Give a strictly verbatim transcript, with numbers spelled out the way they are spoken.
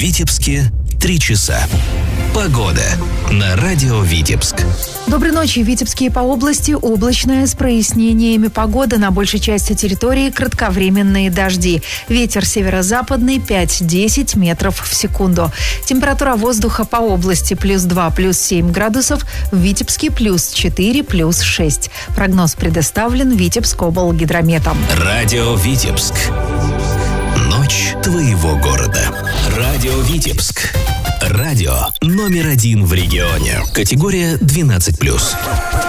Витебске три часа. Погода на радио Витебск. Доброй ночи. В Витебске и по области облачная с прояснениями. Погода на большей части территории, кратковременные дожди. Ветер северо-западный пять-десять метров в секунду. Температура воздуха по области плюс два, плюс семь градусов. В Витебске плюс четыре, плюс шесть. Прогноз предоставлен Витебскоблгидрометом. Радио Витебск. Ночь твоего города. Радио Витебск. Радио номер один в регионе. Категория двенадцать плюс.